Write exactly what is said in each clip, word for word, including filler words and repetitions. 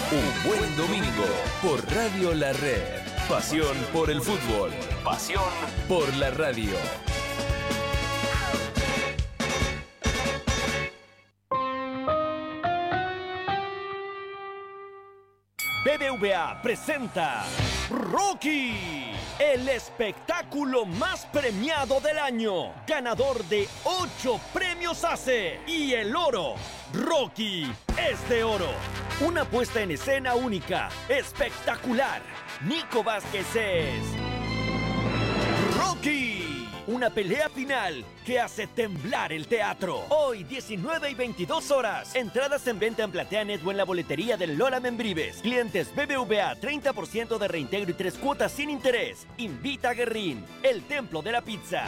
Un buen domingo por Radio La Red. Pasión por el fútbol. Pasión por la radio. B B V A presenta Rocky, el espectáculo más premiado del año, ganador de ocho premios A C E y el oro. Rocky es de oro. Una puesta en escena única, espectacular. Nico Vázquez es Rocky. Una pelea final que hace temblar el teatro. Hoy, diecinueve y veintidós horas. Entradas en venta en PlateaNet o en la boletería del Lola Membrives. Clientes B B V A, treinta por ciento de reintegro y tres cuotas sin interés. Invita a Guerrín, el templo de la pizza.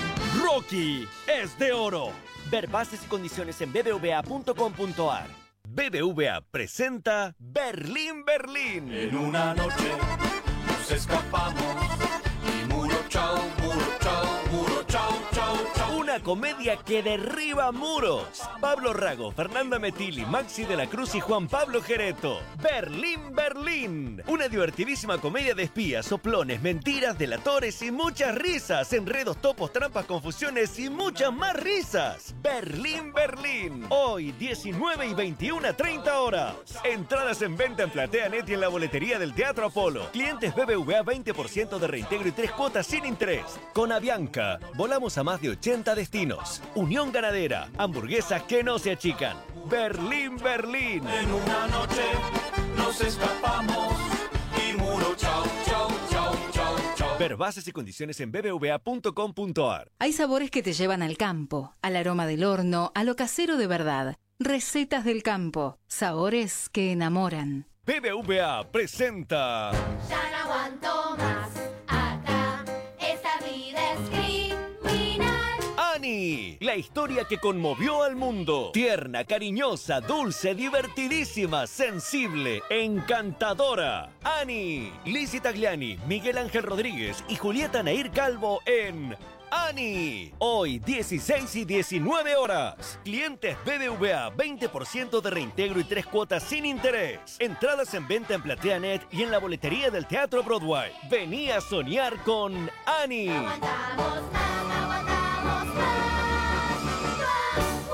Rocky es de oro. Ver bases y condiciones en b b v a punto com punto a r. B B V A presenta Berlín, Berlín. En una noche nos escapamos y muro chao, muro chao, muro chao, chao, chao. Una comedia que derriba muros. Pablo Rago, Fernanda Metilli, Maxi de la Cruz y Juan Pablo Jereto. Berlín, Berlín. Una divertidísima comedia de espías, soplones, mentiras, delatores y muchas risas. Enredos, topos, trampas, confusiones y muchas más risas. Berlín, Berlín. Hoy, diecinueve y veintiuna, treinta horas. Entradas en venta en PlateaNet y en la boletería del Teatro Apolo. Clientes B B V A, veinte por ciento de reintegro y tres cuotas sin interés. Con Avianca, volamos a más de ochenta destinos. Unión Ganadera, hamburguesas que no se achican. Berlín, Berlín. En una noche nos escapamos y muro chao, chao, chao, chao, chao. Ver bases y condiciones en b b v a punto com punto a r. Hay sabores que te llevan al campo, al aroma del horno, a lo casero de verdad. Recetas del campo, sabores que enamoran. B B V A presenta Ya no aguanto más acá, esta vida es criminal. Annie, la historia que conmovió al mundo. Tierna, cariñosa, dulce, divertidísima, sensible, encantadora. Annie, Lizzie Tagliani, Miguel Ángel Rodríguez y Julieta Nair Calvo en Annie. Hoy, dieciséis y diecinueve horas. Clientes B B V A, veinte por ciento de reintegro y tres cuotas sin interés. Entradas en venta en PlateaNet y en la boletería del Teatro Broadway. Vení a soñar con Annie. No aguantamos más, no aguantamos más. No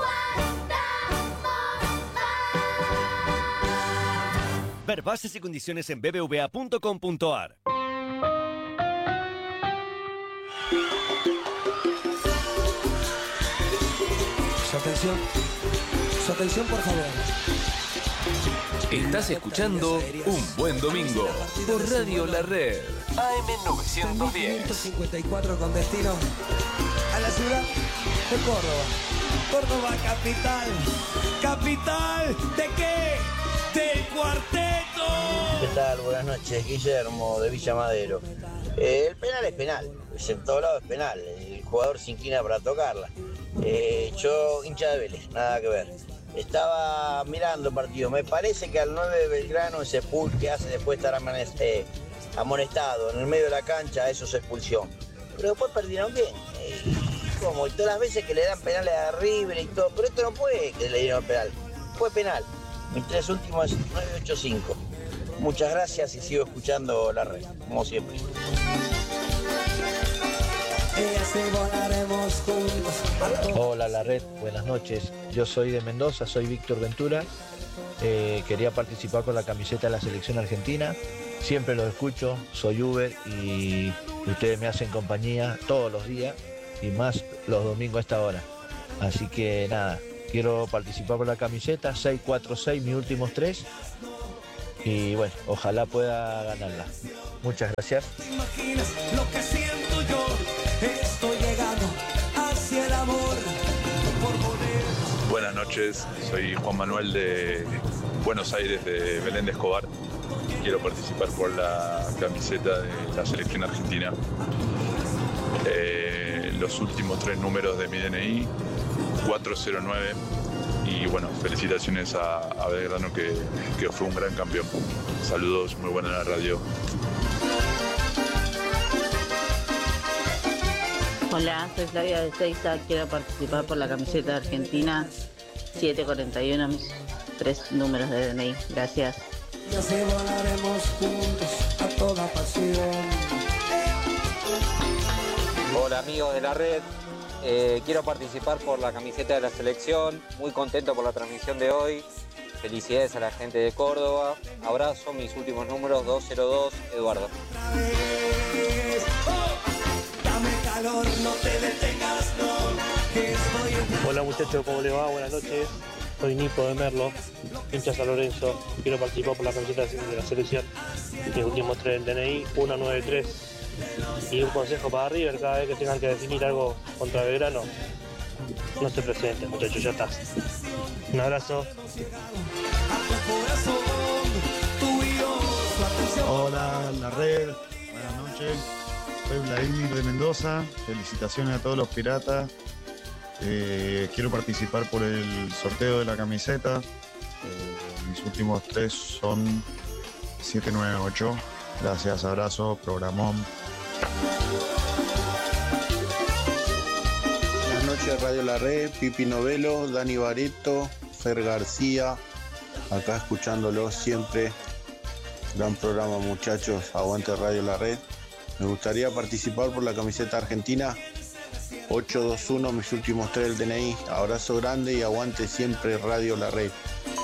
aguantamos más. Ver bases y condiciones en b b v a punto com punto a r. Su atención, su atención por favor. Estás escuchando Un Buen Domingo por Radio La Red. A M novecientos diez. cincuenta y cuatro con destino a la ciudad de Córdoba. Córdoba capital. ¿Capital de qué? ¡Del cuarteto! ¿Qué tal? Buenas noches, Guillermo de Villa Madero. Eh, el penal es penal, pues en todo lado es penal. El jugador se inclina para tocarla. Eh, yo, hincha de Vélez, nada que ver. Estaba mirando el partido. Me parece que al nueve de Belgrano, ese pull que hace después de estar amanec- eh, amonestado en el medio de la cancha, eso es expulsión. Pero después perdieron bien. Eh, como y todas las veces que le dan penales a River y todo. Pero esto no puede que le dieron penal. Fue penal. Mis tres últimos es nueve ocho cinco. Muchas gracias y sigo escuchando la red, como siempre. Hola La Red, buenas noches. Yo soy de Mendoza, soy Víctor Ventura. Eh, quería participar con la camiseta de la selección argentina. Siempre los escucho, soy Uber y ustedes me hacen compañía todos los días y más los domingos a esta hora. Así que nada, quiero participar por la camiseta, seis cuatro seis, mis últimos tres. Y bueno, ojalá pueda ganarla. Muchas gracias. ¿Te imaginas lo que siento yo? Estoy llegando hacia el amor por poder. Buenas noches, soy Juan Manuel de Buenos Aires, de Belén de Escobar. Quiero participar por la camiseta de la selección argentina. Eh, los últimos tres números de mi D N I, cuatro cero nueve. Y bueno, felicitaciones a, a Belgrano que, que fue un gran campeón. Saludos, muy buena la radio. Hola, soy Flavia de Seiza, quiero participar por la camiseta de Argentina, siete cuarenta y uno, mis tres números de D N I, gracias. y así volaremos juntos a toda pasión. Hola amigos de la red, eh, quiero participar por la camiseta de la selección, muy contento por la transmisión de hoy, felicidades a la gente de Córdoba, abrazo, mis últimos números dos cero dos, Eduardo. Hola muchachos, ¿cómo les va? Buenas noches, soy Nico de Merlo, hincha San Lorenzo, quiero participar por la camiseta de la selección, mis últimos tres del D N I, uno nueve tres. Y un consejo para River, cada vez que tengan que definir algo contra Belgrano, no se presenten, muchachos, ya está. Un abrazo. Hola, la red, buenas noches. Soy Vladimir de Mendoza, felicitaciones a todos los piratas. Eh, quiero participar por el sorteo de la camiseta. Eh, mis últimos tres son siete nueve ocho. Gracias, abrazo, programón. Buenas noches, Radio La Red, Pipi Novelo, Dani Bareto, Fer García, acá escuchándolo siempre. Gran programa, muchachos, aguante Radio La Red. Me gustaría participar por la camiseta argentina ocho dos uno, mis últimos tres del D N I. Abrazo grande y aguante siempre Radio La Red.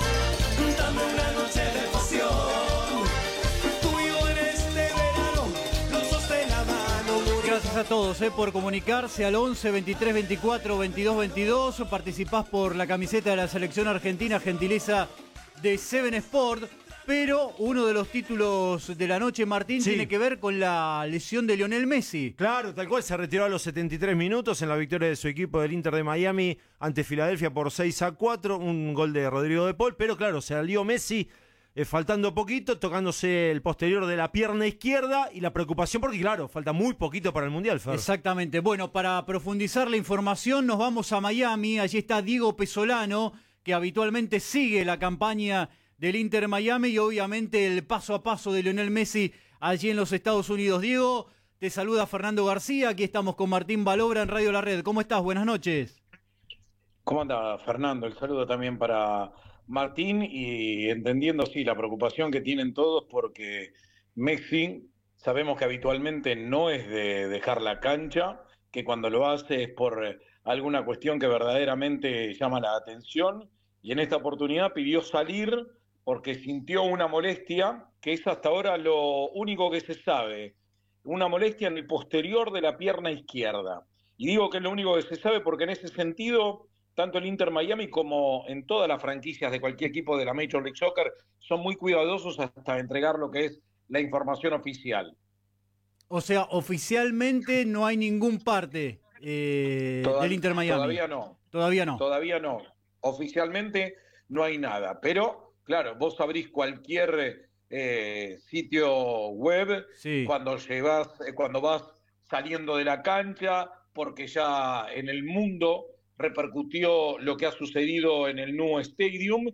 Gracias a todos eh, por comunicarse al once veintitrés veinticuatro veintidós veintidós. Participás por la camiseta de la selección argentina, gentileza de Seven Sport. Pero uno de los títulos de la noche, Martín, sí, tiene que ver con la lesión de Lionel Messi. Claro, tal cual, se retiró a los setenta y tres minutos en la victoria de su equipo del Inter de Miami ante Filadelfia por seis a cuatro, un gol de Rodrigo de Paul, pero claro, salió Messi eh, faltando poquito, tocándose el posterior de la pierna izquierda y la preocupación porque claro, falta muy poquito para el Mundial, Fer. Exactamente, bueno, para profundizar la información nos vamos a Miami, allí está Diego Pesolano, que habitualmente sigue la campaña del Inter Miami y obviamente el paso a paso de Lionel Messi allí en los Estados Unidos. Diego, te saluda Fernando García, aquí estamos con Martín Balobra en Radio La Red. ¿Cómo estás? Buenas noches. ¿Cómo anda, Fernando? El saludo también para Martín y entendiendo, sí, la preocupación que tienen todos porque Messi, sabemos que habitualmente no es de dejar la cancha, que cuando lo hace es por alguna cuestión que verdaderamente llama la atención y en esta oportunidad pidió salir porque sintió una molestia, que es hasta ahora lo único que se sabe, una molestia en el posterior de la pierna izquierda. Y digo que es lo único que se sabe porque en ese sentido, tanto el Inter Miami como en todas las franquicias de cualquier equipo de la Major League Soccer son muy cuidadosos hasta entregar lo que es la información oficial. O sea, oficialmente no hay ningún parte eh, Todavía, del Inter Miami. Todavía no. Todavía no. Todavía no. Oficialmente no hay nada, pero claro, vos abrís cualquier eh, sitio web sí. cuando llevas, eh, cuando vas saliendo de la cancha, porque ya en el mundo repercutió lo que ha sucedido en el Nou Stadium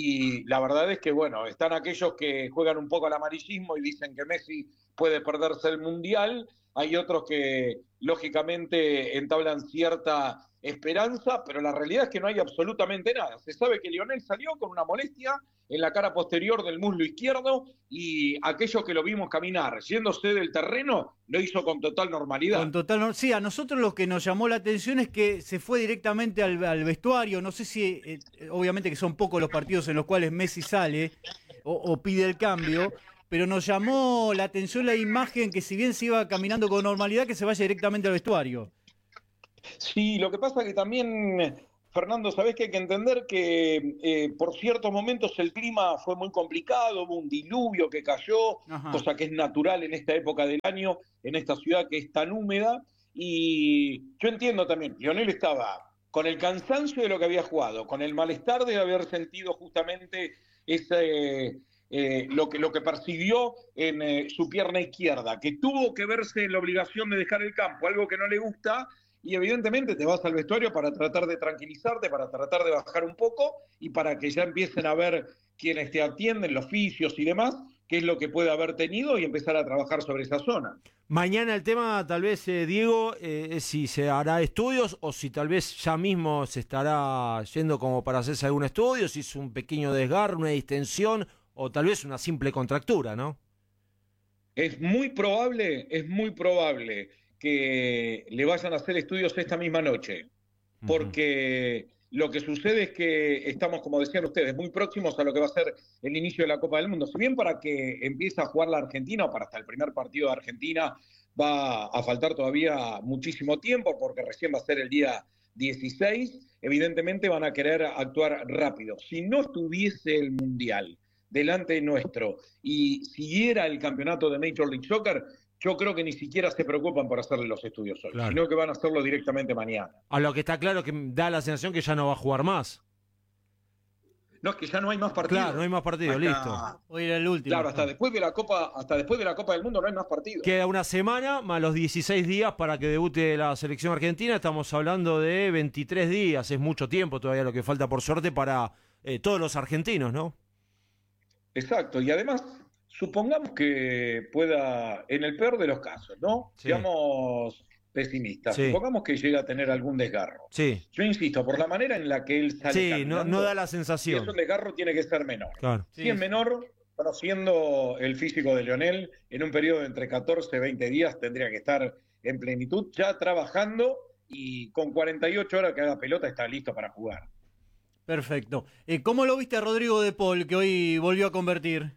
y la verdad es que bueno, están aquellos que juegan un poco al amarillismo y dicen que Messi puede perderse el Mundial, hay otros que lógicamente entablan cierta esperanza, pero la realidad es que no hay absolutamente nada. Se sabe que Lionel salió con una molestia en la cara posterior del muslo izquierdo y aquellos que lo vimos caminar yéndose del terreno lo hizo con total normalidad. Con total, sí, a nosotros lo que nos llamó la atención es que se fue directamente al, al vestuario. No sé si, eh, obviamente que son pocos los partidos en los cuales Messi sale o, o pide el cambio, pero nos llamó la atención la imagen que si bien se iba caminando con normalidad, que se vaya directamente al vestuario. Sí, lo que pasa que también, Fernando, sabés que hay que entender que eh, por ciertos momentos el clima fue muy complicado, hubo un diluvio que cayó, Ajá. cosa que es natural en esta época del año, en esta ciudad que es tan húmeda, y yo entiendo también, Lionel estaba con el cansancio de lo que había jugado, con el malestar de haber sentido justamente ese... Eh, lo que lo que percibió en eh, su pierna izquierda, que tuvo que verse en la obligación de dejar el campo, algo que no le gusta, y evidentemente te vas al vestuario para tratar de tranquilizarte, para tratar de bajar un poco y para que ya empiecen a ver quienes te atienden, los fisios y demás, qué es lo que puede haber tenido y empezar a trabajar sobre esa zona. Mañana el tema, tal vez, eh, Diego, eh, es si se hará estudios o si tal vez ya mismo se estará yendo como para hacerse algún estudio, si es un pequeño desgarro, una distensión, o tal vez una simple contractura, ¿no? Es muy probable, es muy probable que le vayan a hacer estudios esta misma noche, porque uh-huh. lo que sucede es que estamos, como decían ustedes, muy próximos a lo que va a ser el inicio de la Copa del Mundo. Si bien para que empiece a jugar la Argentina, o para hasta el primer partido de Argentina, va a faltar todavía muchísimo tiempo, porque recién va a ser el día dieciséis, evidentemente van a querer actuar rápido. Si no estuviese el Mundial delante nuestro y siguiera el campeonato de Major League Soccer, yo creo que ni siquiera se preocupan por hacerle los estudios hoy, claro. sino que van a hacerlo directamente mañana. A lo que está claro que da la sensación que ya no va a jugar más. No, es que ya no hay más partidos. Claro, no hay más partidos, hasta... listo. Hoy era el último. Claro, hasta después de la Copa, hasta después de la Copa del Mundo no hay más partidos. Queda una semana más los dieciséis días para que debute la selección argentina. Estamos hablando de veintitrés días, es mucho tiempo todavía lo que falta por suerte para eh, todos los argentinos, ¿no? Exacto, y además, supongamos que pueda, en el peor de los casos, ¿no? Sí. Seamos pesimistas, sí. supongamos que llega a tener algún desgarro. Sí. Yo insisto, por la manera en la que él sale sí, caminando, no, no da la sensación. Si es un desgarro, tiene que ser menor. Claro. Si sí, es menor, conociendo el físico de Lionel, en un periodo de entre catorce y veinte días tendría que estar en plenitud, ya trabajando, y con cuarenta y ocho horas que haga pelota está listo para jugar. Perfecto. Eh, ¿Cómo lo viste a Rodrigo de Paul, que hoy volvió a convertir?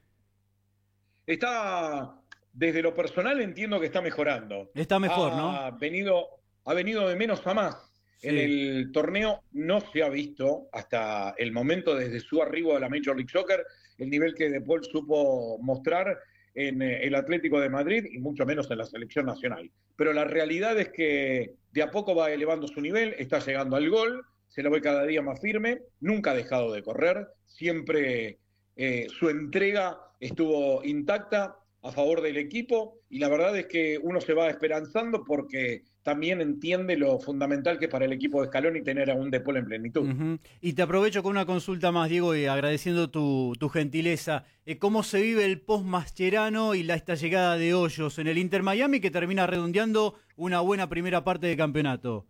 Está, desde lo personal entiendo que está mejorando. Está mejor, ha ¿no? Venido, ha venido de menos a más. Sí. En el torneo no se ha visto hasta el momento, desde su arribo a la Major League Soccer, el nivel que De Paul supo mostrar en el Atlético de Madrid y mucho menos en la selección nacional. Pero la realidad es que de a poco va elevando su nivel, está llegando al gol, se lo ve cada día más firme, nunca ha dejado de correr, siempre eh, su entrega estuvo intacta a favor del equipo, y la verdad es que uno se va esperanzando porque también entiende lo fundamental que es para el equipo de Scaloni tener a un De Paul en plenitud. Uh-huh. Y te aprovecho con una consulta más, Diego, y agradeciendo tu, tu gentileza. Eh, ¿Cómo se vive el post-Mascherano y la, esta llegada de Hoyos en el Inter Miami, que termina redondeando una buena primera parte de campeonato?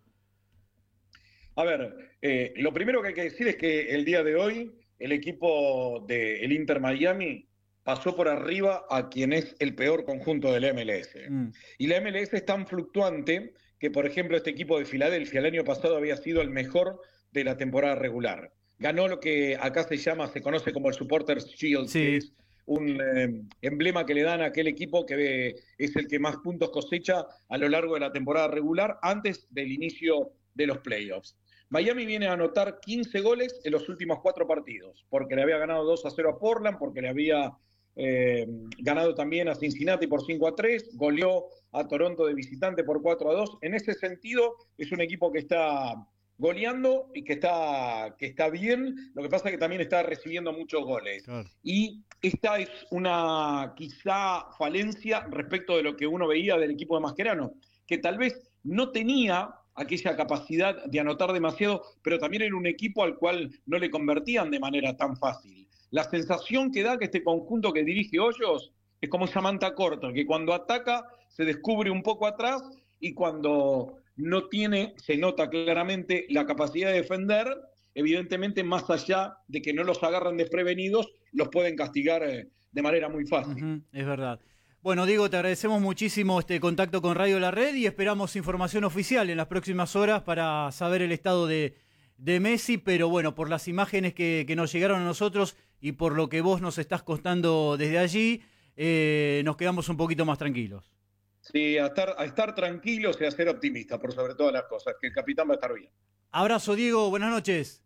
A ver, eh, lo primero que hay que decir es que el día de hoy el equipo del Inter Miami pasó por arriba a quien es el peor conjunto de la M L S. Mm. Y la M L S es tan fluctuante que, por ejemplo, este equipo de Filadelfia el año pasado había sido el mejor de la temporada regular. Ganó lo que acá se llama, se conoce como el Supporters Shield, sí. que es un eh, emblema que le dan a aquel equipo que eh, es el que más puntos cosecha a lo largo de la temporada regular antes del inicio de los playoffs. Miami viene a anotar quince goles en los últimos cuatro partidos, porque le había ganado dos a cero a Portland, porque le había eh, ganado también a Cincinnati por cinco a tres, goleó a Toronto de visitante por cuatro a dos. En ese sentido, es un equipo que está goleando y que está, que está bien, lo que pasa es que también está recibiendo muchos goles. Claro. Y esta es una quizá falencia respecto de lo que uno veía del equipo de Mascherano, que tal vez no tenía aquella capacidad de anotar demasiado, pero también era un equipo al cual no le convertían de manera tan fácil. La sensación que da que este conjunto que dirige Hoyos es como Samantha Corto, que cuando ataca se descubre un poco atrás y cuando no tiene, se nota claramente la capacidad de defender, evidentemente más allá de que no los agarran desprevenidos, los pueden castigar eh, de manera muy fácil. Uh-huh, es verdad. Bueno, Diego, te agradecemos muchísimo este contacto con Radio La Red y esperamos información oficial en las próximas horas para saber el estado de, de Messi, pero bueno, por las imágenes que, que nos llegaron a nosotros y por lo que vos nos estás contando desde allí, eh, nos quedamos un poquito más tranquilos. Sí, a estar, a estar tranquilos y a ser optimistas por sobre todas las cosas, que el capitán va a estar bien. Abrazo, Diego, buenas noches.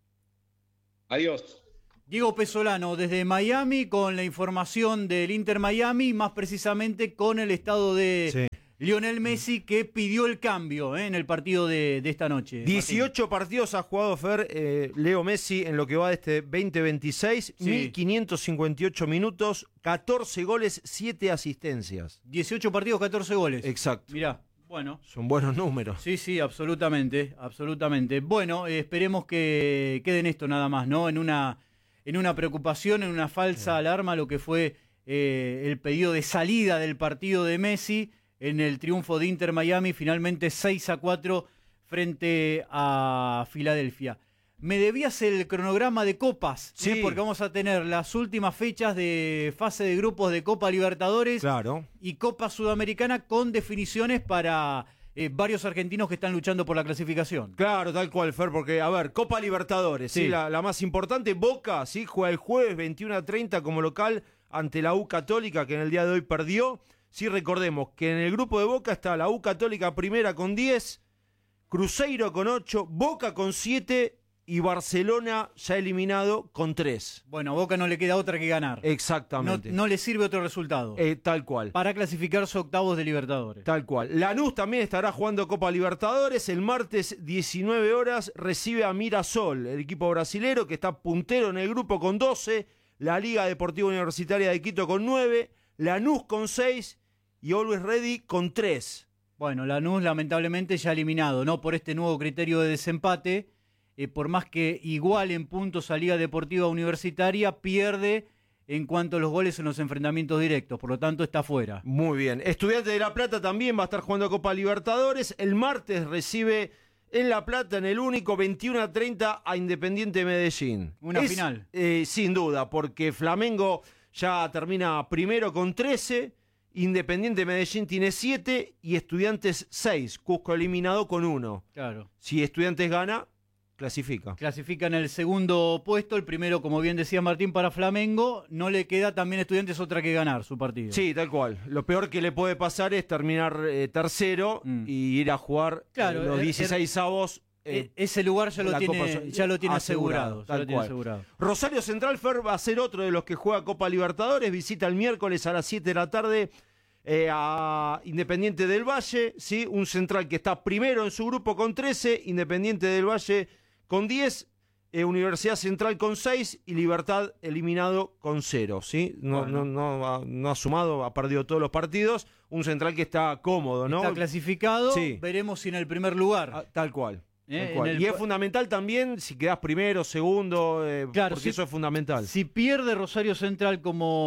Adiós. Diego Pesolano desde Miami con la información del Inter Miami, más precisamente con el estado de sí. Lionel Messi, que pidió el cambio eh, en el partido de, de esta noche. dieciocho Martín. Partidos ha jugado Fer eh, Leo Messi en lo que va de este veinte veintiséis, sí. mil quinientos cincuenta y ocho minutos, catorce goles, siete asistencias. dieciocho partidos, catorce goles. Exacto. Mirá, bueno. Son buenos números. Sí, sí, absolutamente, absolutamente. Bueno, eh, esperemos que quede en esto nada más, ¿no? En una... en una preocupación, en una falsa alarma, lo que fue eh, el pedido de salida del partido de Messi en el triunfo de Inter Miami, finalmente seis a cuatro frente a Filadelfia. Me debías el cronograma de copas, sí, ¿eh? Porque vamos a tener las últimas fechas de fase de grupos de Copa Libertadores claro. y Copa Sudamericana con definiciones para eh, varios argentinos que están luchando por la clasificación. Claro, tal cual, Fer, porque, a ver, Copa Libertadores, sí. ¿sí? La, la más importante, Boca, ¿sí? Juega el jueves veintiuno a treinta como local ante la U Católica, que en el día de hoy perdió. Sí, recordemos que en el grupo de Boca está la U Católica primera con diez, Cruzeiro con ocho, Boca con siete y Barcelona ya eliminado con tres. Bueno, a Boca no le queda otra que ganar. Exactamente. No, no le sirve otro resultado. Eh, tal cual. Para clasificarse octavos de Libertadores. Tal cual. Lanús también estará jugando Copa Libertadores. El martes, diecinueve horas, recibe a Mirasol, el equipo brasilero que está puntero en el grupo con doce, la Liga Deportiva Universitaria de Quito con nueve, Lanús con seis y Always Ready con tres. Bueno, Lanús lamentablemente ya eliminado, ¿no? Por este nuevo criterio de desempate. Eh, por más que igual en puntos a Liga Deportiva Universitaria, pierde en cuanto a los goles en los enfrentamientos directos, por lo tanto está fuera. Muy bien. Estudiantes de La Plata también va a estar jugando Copa Libertadores. El martes recibe en La Plata, en el único, veintiuno a treinta a Independiente Medellín. Una es, final. Eh, sin duda, porque Flamengo ya termina primero con trece, Independiente Medellín tiene siete y Estudiantes seis. Cusco eliminado con uno. Claro. Si Estudiantes gana, clasifica. Clasifica en el segundo puesto, el primero, como bien decía Martín, para Flamengo. No le queda también Estudiantes otra que ganar su partido. Sí, tal cual. Lo peor que le puede pasar es terminar eh, tercero mm. y ir a jugar claro, eh, los er, dieciséis avos. Eh, ese lugar ya lo tiene, Copa, ya lo tiene asegurado. asegurado, ya lo tiene asegurado. Rosario Central, Fer, va a ser otro de los que juega Copa Libertadores. Visita el miércoles a las siete de la tarde eh, a Independiente del Valle. ¿sí? Un Central que está primero en su grupo con trece, Independiente del Valle con diez, eh, Universidad Central con seis y Libertad eliminado con cero. ¿sí? No, bueno. no, no, ha, no ha sumado, ha perdido todos los partidos. Un Central que está cómodo, ¿no? Está clasificado, sí. Veremos si en el primer lugar. Ah, tal cual. Eh, tal cual. el... Y es fundamental también si quedás primero, segundo, eh, claro, porque si, eso es fundamental. Si pierde Rosario Central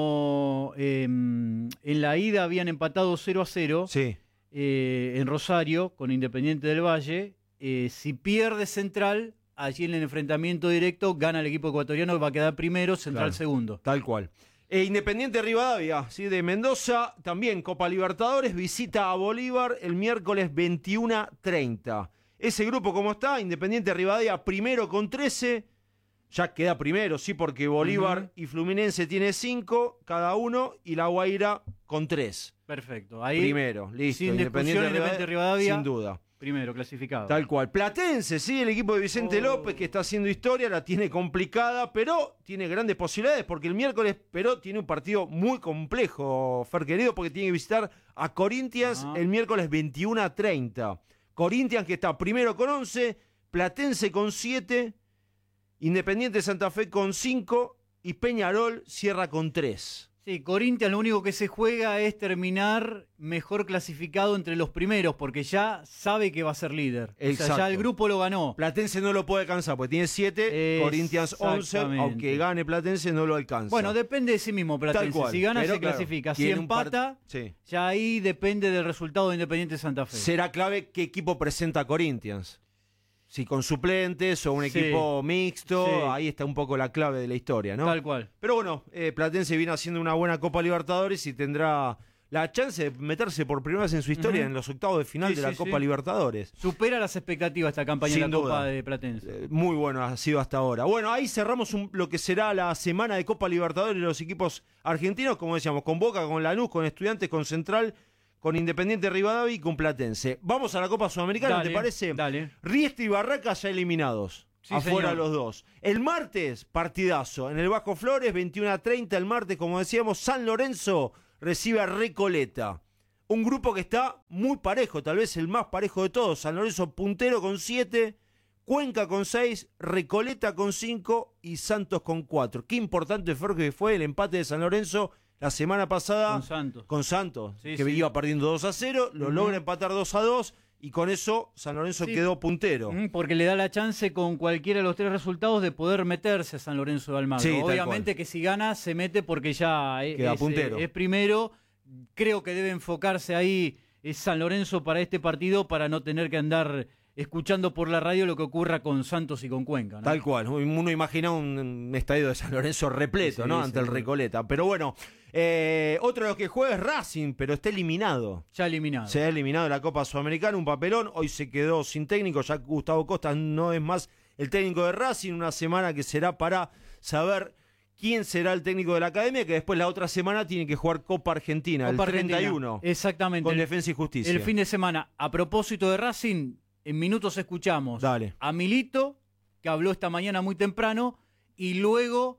como eh, en la ida habían empatado cero a cero sí. eh, en Rosario con Independiente del Valle, eh, si pierde Central, allí en el enfrentamiento directo gana el equipo ecuatoriano, va a quedar primero, Central claro, segundo. Tal cual. E Independiente Rivadavia, ¿sí? de Mendoza, también Copa Libertadores, visita a Bolívar el miércoles veintiuno a treinta. Ese grupo, ¿cómo está? Independiente Rivadavia primero con trece, ya queda primero, sí, porque Bolívar uh-huh. y Fluminense tiene cinco cada uno y La Guaira con tres. Perfecto. Ahí, primero, listo. Sin Independiente discusión, Independiente Rivadavia, sin duda. Primero, clasificado. Tal cual. Platense, sí, el equipo de Vicente oh. López que está haciendo historia, la tiene complicada, pero tiene grandes posibilidades porque el miércoles, pero tiene un partido muy complejo, Fer querido, porque tiene que visitar a Corinthians uh-huh. el miércoles veintiuno a treinta. Corinthians que está primero con once, Platense con siete, Independiente Santa Fe con cinco y Peñarol cierra con tres. Sí, Corinthians lo único que se juega es terminar mejor clasificado entre los primeros, porque ya sabe que va a ser líder. Exacto. O sea, ya el grupo lo ganó. Platense no lo puede alcanzar, porque tiene siete, Corinthians once, aunque gane Platense no lo alcanza. Bueno, depende de sí mismo Platense. Tal cual. Si gana Pero, se claro, clasifica, si empata, sí. ya ahí depende del resultado de Independiente Santa Fe. Será clave qué equipo presenta Corinthians. Si con suplentes o un sí. equipo mixto, sí. ahí está un poco la clave de la historia, ¿no? Tal cual. Pero bueno, eh, Platense viene haciendo una buena Copa Libertadores y tendrá la chance de meterse por primera vez en su historia uh-huh. en los octavos de final sí, de sí, la Copa sí. Libertadores. Supera las expectativas esta campaña Sin en la duda. Copa de Platense. Eh, muy bueno ha sido hasta ahora. Bueno, ahí cerramos un, lo que será la semana de Copa Libertadores de los equipos argentinos, como decíamos, con Boca, con Lanús, con Estudiantes, con Central, con Independiente Rivadavia y con Platense. Vamos a la Copa Sudamericana, dale, ¿te parece? Dale. Riestra y Barracas ya eliminados. Sí, afuera señor. los dos. El martes, partidazo. En el Bajo Flores, veintiuno a treinta. El martes, como decíamos, San Lorenzo recibe a Recoleta. Un grupo que está muy parejo, tal vez el más parejo de todos. San Lorenzo puntero con siete, Cuenca con seis, Recoleta con cinco y Santos con cuatro. Qué importante fue que fue el empate de San Lorenzo la semana pasada con Santos, con Santos sí, que sí. iba perdiendo dos a cero, lo uh-huh. logra empatar dos a dos y con eso San Lorenzo sí. quedó puntero. Porque le da la chance con cualquiera de los tres resultados de poder meterse a San Lorenzo de Almagro. Sí, obviamente que si gana se mete porque ya es, queda es, puntero. es primero. Creo que debe enfocarse ahí es San Lorenzo para este partido para no tener que andar escuchando por la radio lo que ocurra con Santos y con Cuenca, ¿no? Tal cual, uno imagina un estadio de San Lorenzo repleto, Sí, ¿no? sí, Ante el sí. Recoleta. Pero bueno, eh, otro de los que juega es Racing, pero está eliminado. Ya eliminado. Se ha eliminado de la Copa Sudamericana, un papelón. Hoy se quedó sin técnico, ya Gustavo Costa no es más el técnico de Racing. Una semana que será para saber quién será el técnico de la academia, que después la otra semana tiene que jugar Copa Argentina, Copa el treinta y Argentina. uno. Exactamente. Con El- Defensa y Justicia. El fin de semana. A propósito de Racing, en minutos escuchamos Dale. a Milito, que habló esta mañana muy temprano, y luego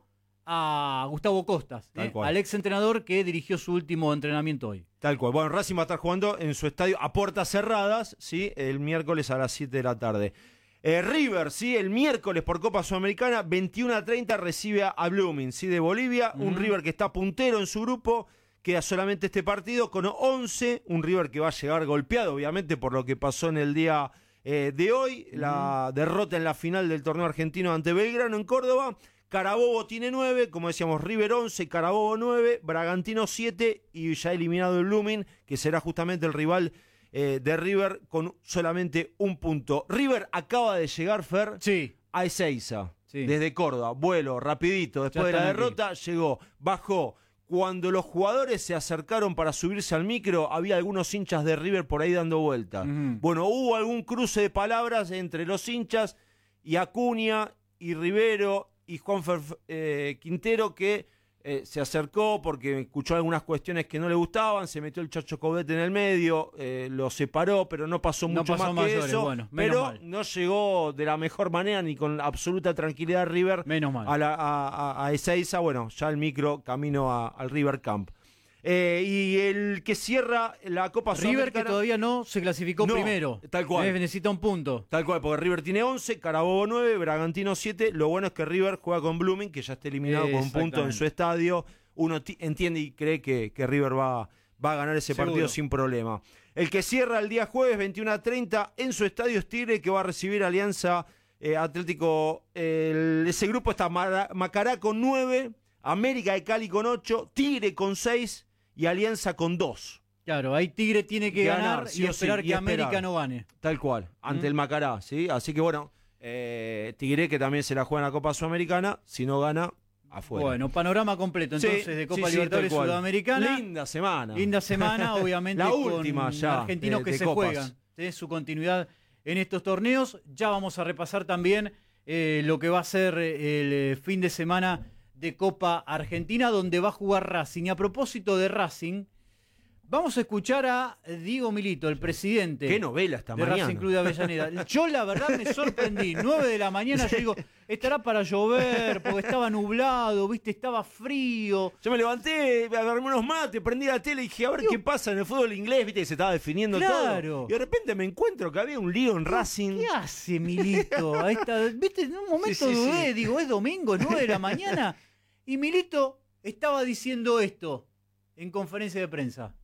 a Gustavo Costas, Tal ¿eh? cual. al ex entrenador que dirigió su último entrenamiento hoy. Tal cual. Bueno, Racing va a estar jugando en su estadio a puertas cerradas, ¿sí? El miércoles a las siete de la tarde. Eh, River, ¿sí? El miércoles por Copa Sudamericana, veintiuno a treinta, recibe a Blooming, ¿sí? De Bolivia. Un Ujú. River que está puntero en su grupo. Queda solamente este partido con once. Un River que va a llegar golpeado, obviamente, por lo que pasó en el día eh, de hoy. La derrota en la final del torneo argentino ante Belgrano en Córdoba. Carabobo tiene nueve, como decíamos, River once, Carabobo nueve, Bragantino siete y ya eliminado el Blooming, que será justamente el rival eh, de River con solamente un punto. River acaba de llegar, Fer, sí. a Ezeiza, Sí. desde Córdoba, vuelo rapidito, después Ya de la están aquí. derrota llegó, bajó. Cuando los jugadores se acercaron para subirse al micro, había algunos hinchas de River por ahí dando vueltas. Ujú. Bueno, hubo algún cruce de palabras entre los hinchas y Acuña y Rivero y Juanfer eh, Quintero, que eh, se acercó porque escuchó algunas cuestiones que no le gustaban, se metió el Chacho Coudet en el medio, eh, lo separó, pero no pasó No mucho pasó más que mayores, eso. bueno, menos pero mal. no llegó de la mejor manera ni con absoluta tranquilidad River Menos mal. a, la, a, a- a Ezeiza. Bueno, ya el micro camino a- al River Camp. Eh, y el que cierra la Copa River que Sudamericana... todavía no se clasificó No, primero. tal cual. Eh, necesita un punto. Tal cual, porque River tiene once, Carabobo nueve, Bragantino siete. Lo bueno es que River juega con Blooming, que ya está eliminado con un punto en Exactamente. su estadio. Uno ti- entiende y cree que, que River va, va a ganar ese Seguro. partido sin problema. El que cierra el día jueves, veintiuno a treinta, en su estadio es Tigre, que va a recibir Alianza eh, Atlético. El- ese grupo está Mara- Macará con nueve, América de Cali con ocho, Tigre con seis y Alianza con dos. Claro, ahí Tigre tiene que ganar, sí y o esperar sí, y que América esperar. no gane. Tal cual, ante Mm. el Macará, ¿sí? Así que bueno, eh, Tigre que también se la juega en la Copa Sudamericana, si no gana, afuera. Bueno, panorama completo Sí, entonces de Copa sí, sí, Libertadores tal cual. Sudamericana. Linda semana. Linda semana, obviamente, La con última ya argentinos de- que de se copas. juegan ¿sí? su continuidad en estos torneos. Ya vamos a repasar también eh, lo que va a ser eh, el eh, fin de semana de Copa Argentina, donde va a jugar Racing. Y a propósito de Racing, vamos a escuchar a Diego Milito, el presidente. Qué novela esta de mañana. Racing Club de Avellaneda. Yo la verdad me sorprendí. nueve de la mañana yo digo, estará para llover, porque estaba nublado, viste, estaba frío. Yo me levanté, agarré unos mates, prendí la tele y dije, a ver qué pasa en el fútbol inglés, viste, que se estaba definiendo Claro. todo. Y de repente me encuentro que había un lío en Racing. ¿Qué hace Milito? Ahí está, viste, en un momento Sí, sí, sí. dudé, digo, es domingo, es nueve de la mañana. Y Milito estaba diciendo esto en conferencia de prensa.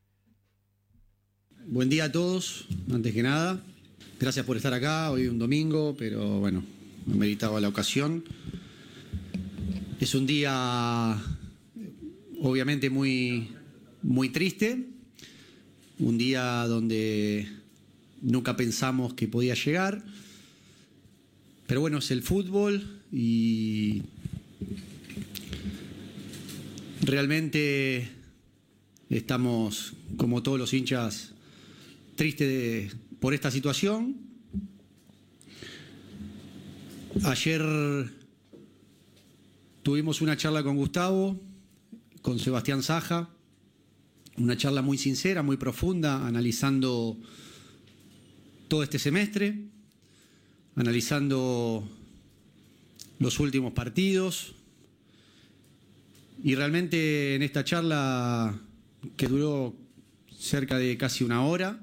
Buen día a todos, antes que nada. Gracias por estar acá, hoy un domingo, pero bueno, me meritaba la ocasión. Es un día obviamente muy, muy triste, un día donde nunca pensamos que podía llegar, pero bueno, es el fútbol y realmente estamos, como todos los hinchas, tristes de- por esta situación. Ayer tuvimos una charla con Gustavo, con Sebastián Saja, una charla muy sincera, muy profunda, analizando todo este semestre, analizando los últimos partidos. Y realmente en esta charla, que duró cerca de casi una hora,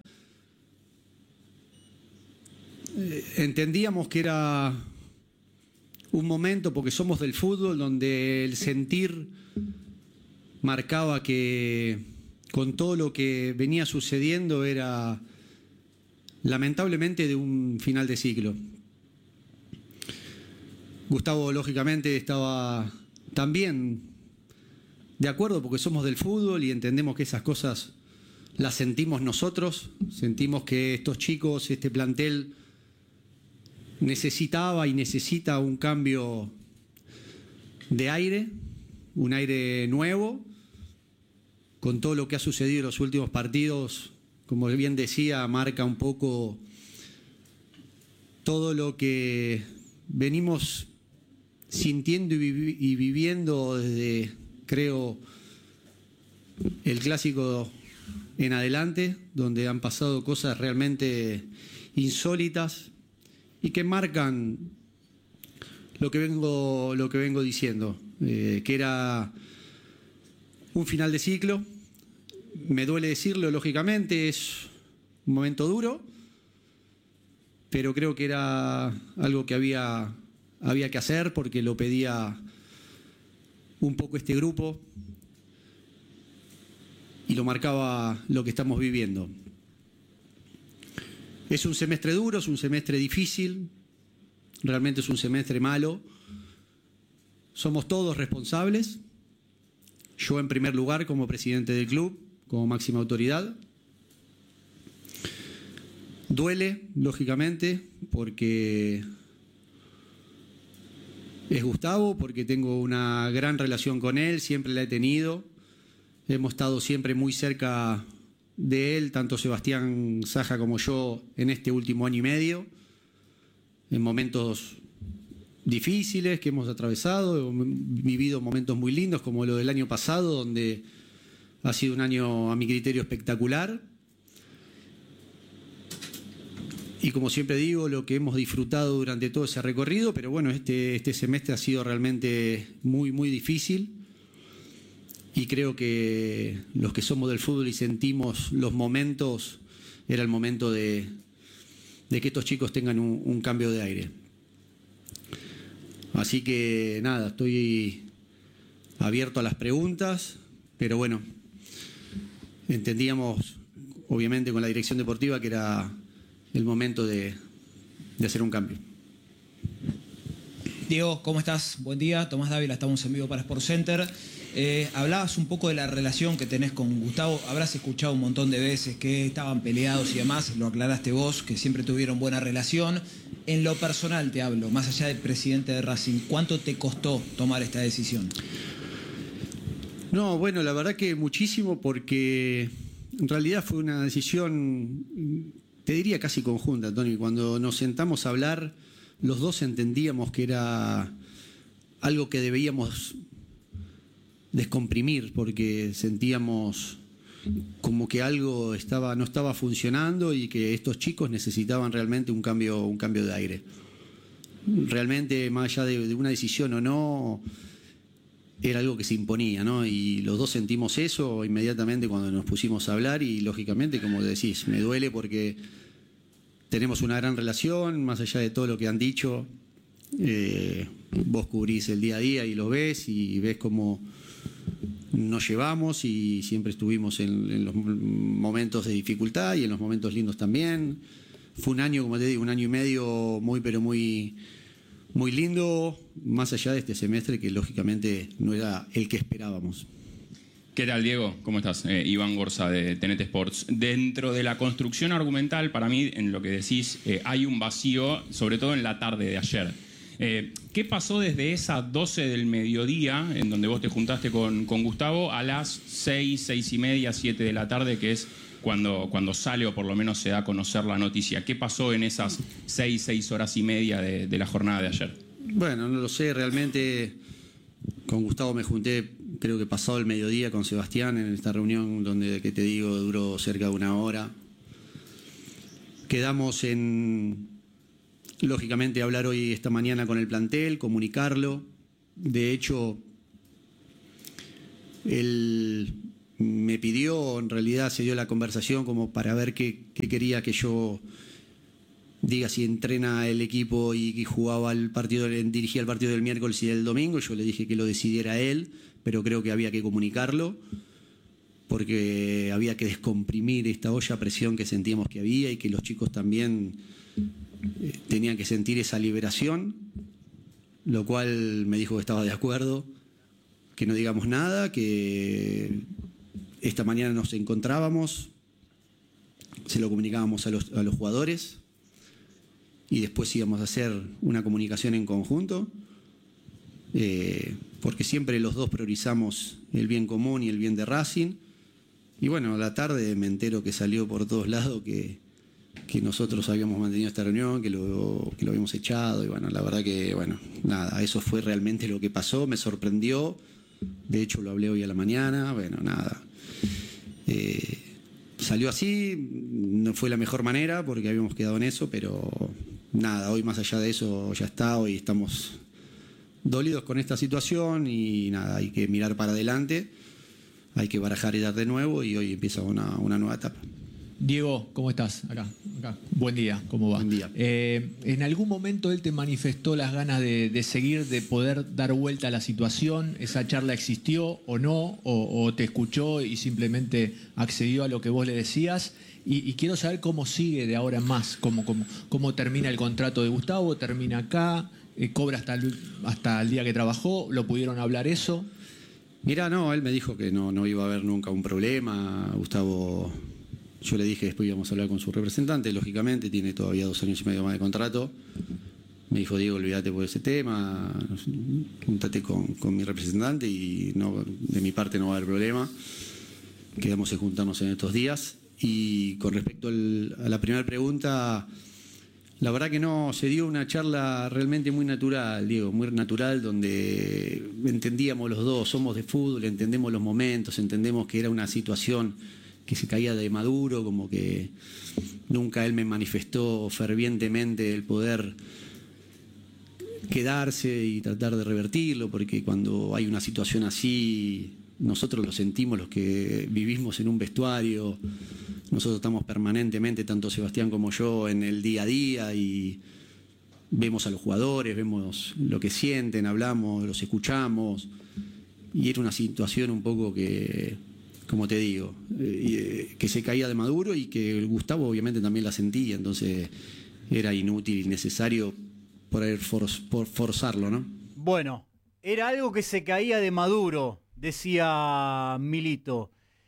eh, entendíamos que era un momento, porque somos del fútbol, donde el sentir marcaba que con todo lo que venía sucediendo era lamentablemente de un final de ciclo. Gustavo lógicamente estaba también de acuerdo, porque somos del fútbol y entendemos que esas cosas las sentimos nosotros, sentimos que estos chicos, este plantel, necesitaba y necesita un cambio de aire, un aire nuevo, con todo lo que ha sucedido en los últimos partidos. Como bien decía, marca un poco todo lo que venimos sintiendo y, vivi- y viviendo desde, creo, el clásico en adelante, donde han pasado cosas realmente insólitas y que marcan lo que vengo, lo que vengo diciendo, eh, que era un final de ciclo. Me duele decirlo, lógicamente, es un momento duro, pero creo que era algo que había, había que hacer porque lo pedía un poco este grupo y lo marcaba lo que estamos viviendo. Es un semestre duro, es un semestre difícil, realmente es un semestre malo. Somos todos responsables. Yo en primer lugar como presidente del club, como máxima autoridad. Duele, lógicamente, porque es Gustavo, porque tengo una gran relación con él, siempre la he tenido. Hemos estado siempre muy cerca de él, tanto Sebastián Saja como yo, en este último año y medio, en momentos difíciles que hemos atravesado, hemos vivido momentos muy lindos como lo del año pasado, donde ha sido un año a mi criterio espectacular. Y como siempre digo, lo que hemos disfrutado durante todo ese recorrido, pero bueno, este, este semestre ha sido realmente muy, muy difícil. Y creo que los que somos del fútbol y sentimos los momentos, era el momento de, de que estos chicos tengan un, un cambio de aire. Así que nada, estoy abierto a las preguntas, pero bueno, entendíamos obviamente con la dirección deportiva que era el momento de, de hacer un cambio. Diego, ¿cómo estás? Buen día, Tomás Dávila, estamos en vivo para SportsCenter. Eh, hablabas un poco de la relación que tenés con Gustavo, habrás escuchado un montón de veces que estaban peleados y demás, lo aclaraste vos, que siempre tuvieron buena relación. En lo personal te hablo, más allá del presidente de Racing, ¿cuánto te costó tomar esta decisión? No, bueno, la verdad que muchísimo, porque en realidad fue una decisión, te diría casi conjunta, Tony. Cuando nos sentamos a hablar, los dos entendíamos que era algo que debíamos descomprimir, porque sentíamos como que algo estaba, no estaba funcionando y que estos chicos necesitaban realmente un cambio, un cambio de aire. Realmente, más allá de, de una decisión o no, era algo que se imponía, ¿no? Y los dos sentimos eso inmediatamente cuando nos pusimos a hablar y, lógicamente, como decís, me duele porque tenemos una gran relación, más allá de todo lo que han dicho. Eh, vos cubrís el día a día y lo ves y ves cómo nos llevamos y siempre estuvimos en, en los momentos de dificultad y en los momentos lindos también. Fue un año, como te digo, un año y medio muy, pero muy, muy lindo, más allá de este semestre que lógicamente no era el que esperábamos. ¿Qué tal, Diego? ¿Cómo estás? Eh, Iván Gorza de T N T Sports. Dentro de la construcción argumental, para mí, en lo que decís, eh, hay un vacío, sobre todo en la tarde de ayer. Eh, ¿Qué pasó desde esas doce del mediodía, en donde vos te juntaste con, con Gustavo, a las seis, seis y media, siete de la tarde, que es cuando, cuando sale o por lo menos se da a conocer la noticia? ¿Qué pasó en esas seis, seis horas y media de, de la jornada de ayer? Bueno, no lo sé, realmente con Gustavo me junté, creo que pasado el mediodía, con Sebastián en esta reunión donde, que te digo, duró cerca de una hora. Quedamos en, lógicamente, hablar hoy, esta mañana, con el plantel, comunicarlo. De hecho, él me pidió, en realidad se dio la conversación como para ver qué, qué quería que yo diga, si entrena el equipo y, y jugaba el partido, dirigía el partido del miércoles y del domingo. Yo le dije que lo decidiera él, pero creo que había que comunicarlo porque había que descomprimir esta olla a presión que sentíamos que había y que los chicos también eh, tenían que sentir esa liberación, lo cual me dijo que estaba de acuerdo, que no digamos nada, que esta mañana nos encontrábamos, se lo comunicábamos a los, a los jugadores y después íbamos a hacer una comunicación en conjunto, eh, porque siempre los dos priorizamos el bien común y el bien de Racing. Y bueno, a la tarde me entero que salió por todos lados que, que nosotros habíamos mantenido esta reunión, que lo, que lo habíamos echado, y bueno, la verdad que, bueno, nada, eso fue realmente lo que pasó, me sorprendió, de hecho lo hablé hoy a la mañana, bueno, nada. Eh, salió así, no fue la mejor manera porque habíamos quedado en eso, pero nada, hoy más allá de eso ya está, hoy estamos dolidos con esta situación y nada, hay que mirar para adelante, hay que barajar y dar de nuevo y hoy empieza una, una nueva etapa. Diego, ¿cómo estás? Acá, acá. Buen día, ¿cómo va? Buen día. Eh, ¿En algún momento él te manifestó las ganas de, de seguir, de poder dar vuelta a la situación? ¿Esa charla existió o no? ¿O, o te escuchó y simplemente accedió a lo que vos le decías? Y, y quiero saber cómo sigue de ahora en más, cómo, cómo, cómo termina el contrato de Gustavo, termina acá, eh, cobra hasta el, hasta el día que trabajó, ¿lo pudieron hablar eso? Mira, no, él me dijo que no, no iba a haber nunca un problema, Gustavo. Yo le dije que después íbamos a hablar con su representante, lógicamente, tiene todavía dos años y medio más de contrato. Me dijo, Diego, olvídate por ese tema, júntate con, con mi representante y no, de mi parte no va a haber problema. Quedamos en juntarnos en estos días. Y con respecto al, a la primera pregunta, la verdad que no, se dio una charla realmente muy natural, Diego, muy natural, donde entendíamos los dos, somos de fútbol, entendemos los momentos, entendemos que era una situación que se caía de Maduro, como que nunca él me manifestó fervientemente el poder quedarse y tratar de revertirlo, porque cuando hay una situación así, nosotros lo sentimos, los que vivimos en un vestuario, nosotros estamos permanentemente, tanto Sebastián como yo, en el día a día y vemos a los jugadores, vemos lo que sienten, hablamos, los escuchamos, y era una situación un poco que, como te digo, eh, que se caía de Maduro y que el Gustavo obviamente también la sentía, entonces era inútil y necesario poder for, por forzarlo, ¿no? Bueno, era algo que se caía de Maduro, decía Milito.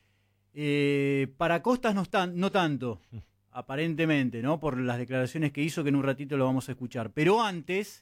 Eh, para Costas no, tan, no tanto, aparentemente, ¿no? Por las declaraciones que hizo, que en un ratito lo vamos a escuchar. Pero antes,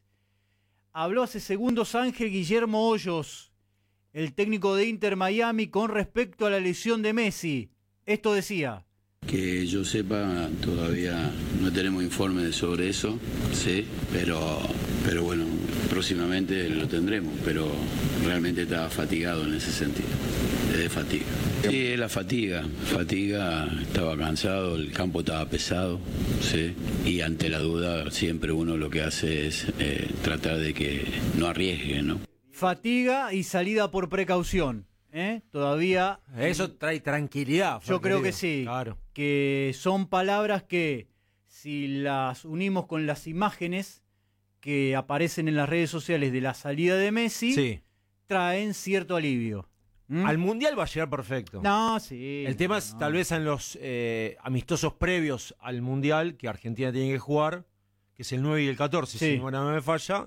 habló hace segundos Ángel Guillermo Hoyos, el técnico de Inter Miami, con respecto a la lesión de Messi. Esto decía. Que yo sepa, todavía no tenemos informes sobre eso, sí, pero, pero bueno, próximamente lo tendremos, pero realmente estaba fatigado en ese sentido, de fatiga. Sí, es la fatiga, fatiga, estaba cansado, el campo estaba pesado, sí, y ante la duda siempre uno lo que hace es eh, tratar de que no arriesgue, ¿no? Fatiga y salida por precaución, ¿eh? Todavía... Eso trae tranquilidad. Yo creo querido. que sí, Claro. que son palabras que si las unimos con las imágenes que aparecen en las redes sociales de la salida de Messi, Sí. traen cierto alivio. ¿Mm? Al Mundial va a llegar perfecto. No, sí. El tema es no. tal vez en los eh, amistosos previos al Mundial que Argentina tiene que jugar, que es el nueve y el catorce, Sí. si no me falla.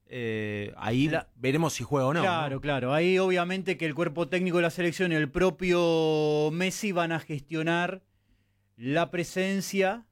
Eh, ahí la, veremos si juega o no. Claro, ¿no? claro. Ahí obviamente que el cuerpo técnico de la selección y el propio Messi van a gestionar la presencia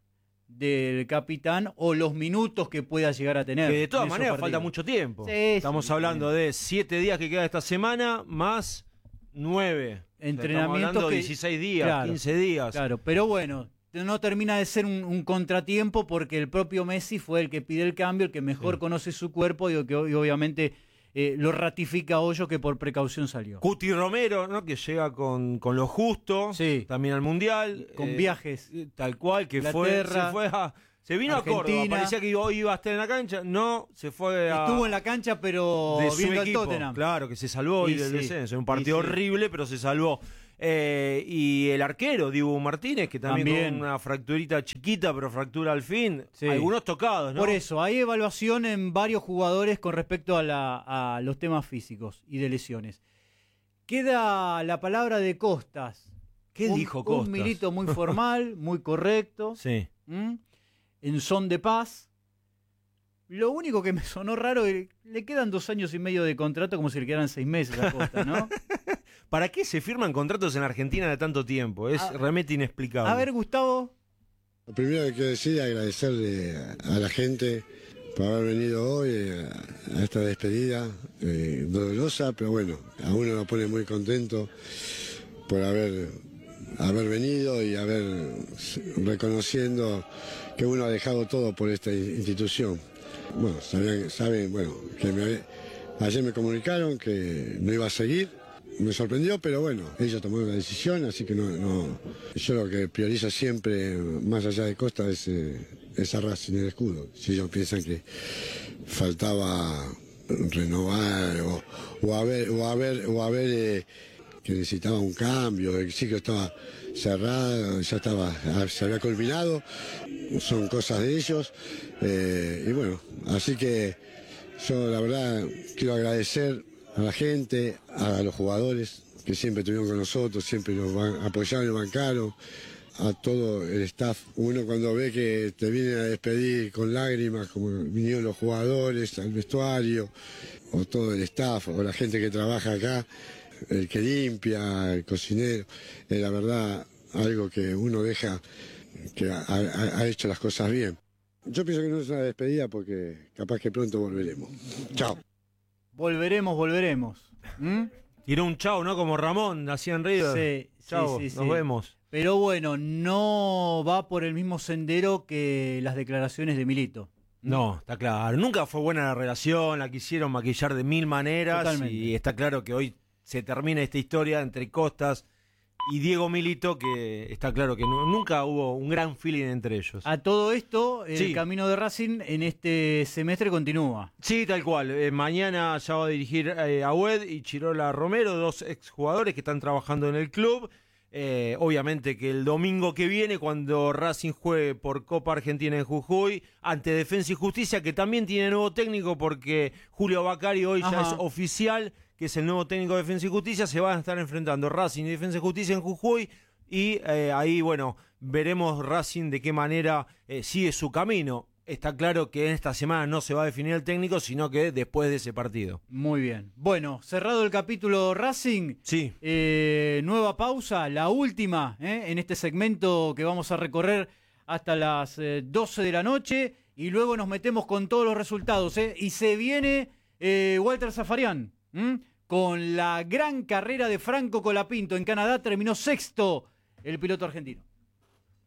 del capitán o los minutos que pueda llegar a tener. Que de todas en esos maneras partidos. falta mucho tiempo. Sí, Estamos sí, hablando sí. de siete días que queda esta semana más nueve. Entrenamiento Estamos hablando de que- dieciséis días, claro, quince días. Claro, pero bueno, no termina de ser un, un contratiempo porque el propio Messi fue el que pide el cambio, el que mejor Sí. conoce su cuerpo y que y obviamente eh, lo ratifica Hoyo, que por precaución salió. Cuti Romero, ¿no? Que llega con, con lo justo, Sí. también al Mundial. Con eh, viajes. Tal cual, que fue, se Inglaterra, fue a... Se vino a Córdoba, Argentina. parecía que hoy iba a estar en la cancha, no, se fue a... Estuvo en la cancha, pero de su viendo al equipo. Tottenham. Claro, que se salvó Y y del sí, descenso. Un y partido sí. horrible, pero se salvó. Eh, y el arquero, Dibu Martínez, que también, También. con una fracturita chiquita, pero fractura al fin. Sí. Algunos tocados, ¿no? Por eso, hay evaluación en varios jugadores con respecto a, la, a los temas físicos y de lesiones. Queda la palabra de Costas. ¿Qué Un- dijo Costas? Un Milito muy formal, muy correcto, Sí. ¿m? en son de paz. Lo único que me sonó raro es que le quedan dos años y medio de contrato como si le quedaran seis meses a Costas, ¿no? ¿Para qué se firman contratos en Argentina de tanto tiempo? Es A- realmente inexplicable. A ver, Gustavo, Lo primero que quiero decir es agradecerle a la gente por haber venido hoy a esta despedida eh, dolorosa, pero bueno, a uno lo pone muy contento por haber, haber venido y haber reconociendo que uno ha dejado todo por esta institución. Bueno, sabían, saben, bueno, que me, ayer me comunicaron que no iba a seguir. Me sorprendió, pero bueno, ellos tomaron la decisión, así que no, no. Yo lo que priorizo siempre, más allá de Costa, es eh, esa Racing, el escudo. Si ellos piensan que faltaba renovar o, o haber, o haber, o haber eh, que necesitaba un cambio, el ciclo estaba cerrado, ya estaba, se había culminado, son cosas de ellos. Eh, y bueno, así que yo la verdad quiero agradecer a la gente, a los jugadores que siempre estuvieron con nosotros, siempre nos apoyaron y bancaron, a todo el staff. Uno cuando ve que te vienen a despedir con lágrimas, como vinieron los jugadores, al vestuario, o todo el staff, o la gente que trabaja acá, el que limpia, el cocinero, es la verdad algo que uno deja que ha, ha, ha hecho las cosas bien. Yo pienso que no es una despedida porque capaz que pronto volveremos. Chao. Volveremos, volveremos. ¿Mm? Tiró un chau, ¿no? Como Ramón, hacía en River. Sí, chau, sí, sí, nos sí. vemos. Pero bueno, no va por el mismo sendero que las declaraciones de Milito. No, está claro. Nunca fue buena la relación, la quisieron maquillar de mil maneras. Totalmente. Y está claro que hoy se termina esta historia entre Costas y Diego Milito, que está claro que no, nunca hubo un gran feeling entre ellos. A todo esto, el sí. camino de Racing en este semestre continúa. Sí, tal cual. Eh, mañana ya va a dirigir eh, Agüed y Chirola Romero, dos exjugadores que están trabajando en el club. Eh, obviamente que el domingo que viene, cuando Racing juegue por Copa Argentina en Jujuy, ante Defensa y Justicia, que también tiene nuevo técnico porque Julio Bacari hoy Ajá. ya es oficial, que es el nuevo técnico de Defensa y Justicia, se van a estar enfrentando Racing y Defensa y Justicia en Jujuy, y eh, ahí, bueno, veremos Racing de qué manera eh, sigue su camino. Está claro que en esta semana no se va a definir el técnico, sino que después de ese partido. Muy bien. Bueno, cerrado el capítulo Racing, sí. eh, nueva pausa, la última eh, en este segmento que vamos a recorrer hasta las eh, doce de la noche, y luego nos metemos con todos los resultados. Eh, y se viene eh, Walter Zafarian, ¿m? con la gran carrera de Franco Colapinto. En Canadá terminó sexto el piloto argentino.